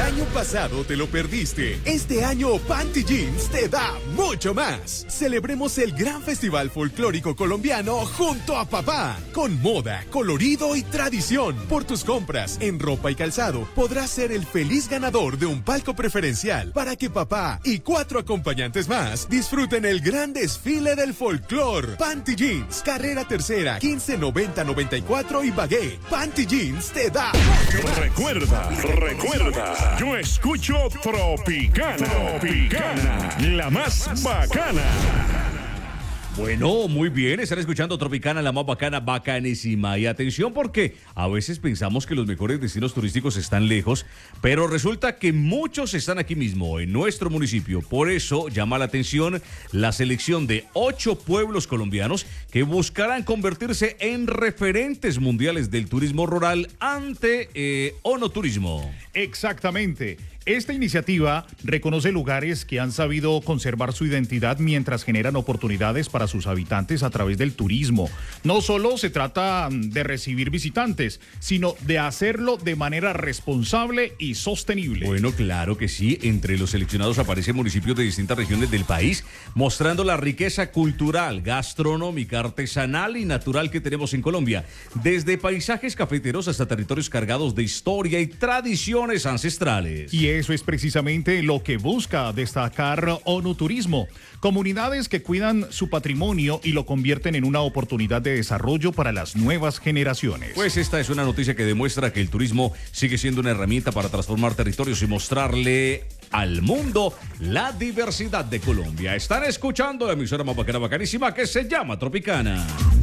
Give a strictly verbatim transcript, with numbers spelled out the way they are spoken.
año pasado te lo perdiste, este año Panty Jeans te da mucho más. Celebremos el gran festival folclórico colombiano junto a papá, con moda, colorido y tradición. Por tus compras en ropa y calzado podrás ser el feliz ganador de un palco preferencial para que papá y cuatro acompañantes más disfruten el gran desfile del folclor. Panty Jeans, carrera tercera, quince noventa noventa y cuatro y Bagué. Panty Jeans te da mucho más. Recuerda, recuerda, yo escucho Tropicana, Tropicana, la más bacana. Bueno, muy bien, están escuchando Tropicana, la más bacana, bacanísima. Y atención porque a veces pensamos que los mejores destinos turísticos están lejos, pero resulta que muchos están aquí mismo, en nuestro municipio. Por eso llama la atención la selección de ocho pueblos colombianos que buscarán convertirse en referentes mundiales del turismo rural ante eh, Onoturismo. Exactamente. Esta iniciativa reconoce lugares que han sabido conservar su identidad mientras generan oportunidades para sus habitantes a través del turismo. No solo se trata de recibir visitantes, sino de hacerlo de manera responsable y sostenible. Bueno, claro que sí. Entre los seleccionados aparecen municipios de distintas regiones del país, mostrando la riqueza cultural, gastronómica, artesanal y natural que tenemos en Colombia. Desde paisajes cafeteros hasta territorios cargados de historia y tradiciones ancestrales. Y eso es precisamente lo que busca destacar Onoturismo. Comunidades que cuidan su patrimonio y lo convierten en una oportunidad de desarrollo para las nuevas generaciones. Pues esta es una noticia que demuestra que el turismo sigue siendo una herramienta para transformar territorios y mostrarle al mundo la diversidad de Colombia. Están escuchando la emisora más bacana, bacanísima, que se llama Tropicana.